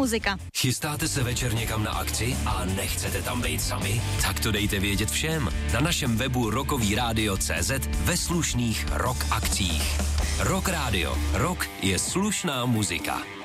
muzika. Chystáte se večer někam na akci a nechcete tam být sami? Tak to dejte vědět všem. Na našem webu rockovyradio.cz ve slušných rock akcích. Rock Radio. Rock je slušná muzika.